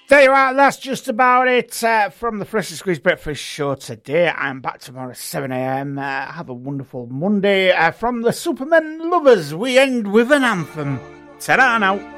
There you are, that's just about it from the Freshly Squeezed Breakfast Show today. I'm back tomorrow at 7am. Have a wonderful Monday. From the Superman Lovers, we end with an anthem. Ta-da now.